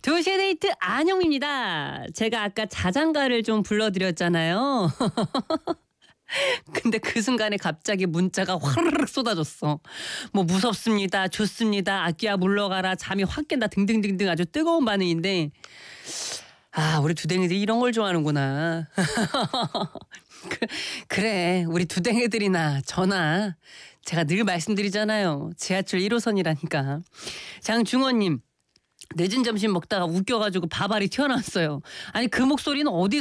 2시의 데이트 안영입니다. 제가 아까 자장가를 좀 불러드렸잖아요. 근데 그 순간에 갑자기 문자가 화르륵 쏟아졌어. 뭐 무섭습니다. 좋습니다. 아끼야 물러가라. 잠이 확 깬다. 등등등등 아주 뜨거운 반응인데 우리 두댕이들이 이런 걸 좋아하는구나. 그래 우리 두댕이들이나 저나 제가 늘 말씀드리잖아요. 지하철 1호선이라니까. 장중원님. 늦은 점심 먹다가 웃겨가지고 밥알이 튀어나왔어요. 아니 그 목소리는 어디